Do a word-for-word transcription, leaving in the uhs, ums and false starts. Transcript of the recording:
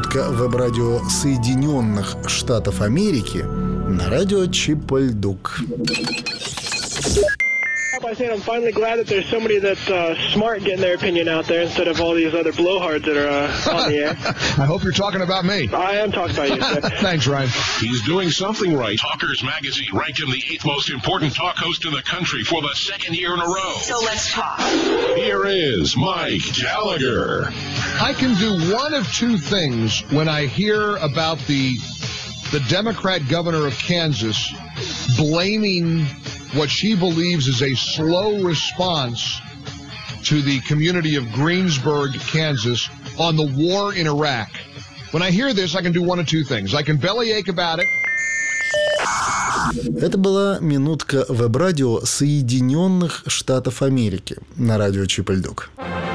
минутка веб-радио Соединенных Штатов Америки на радио Чипольдук. I said I'm finally glad that there's somebody that's uh, smart getting their opinion out there instead of all these other blowhards that are uh, on the air. I hope you're talking about me. I am talking about you, sir. Thanks, Ryan. He's doing something right. Talkers Magazine ranked him the eighth most important talk host in the country for the second year in a row. So let's talk. Here is Mike Gallagher. I can do one of two things when I hear about the the Democrat governor of Kansas blaming what she believes is a slow response to the community of Greensburg, Kansas, on the war in Iraq. When I hear this, I can do one of two things. I can bellyache about it. Это была минутка веб-радио Соединенных Штатов Америки на радио Чипольдук.